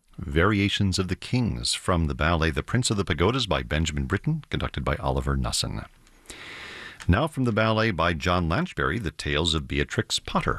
Variations of the Kings from the ballet The Prince of the Pagodas by Benjamin Britten, conducted by Oliver Nussin. Now from the ballet by John Lanchbery, The Tales of Beatrix Potter.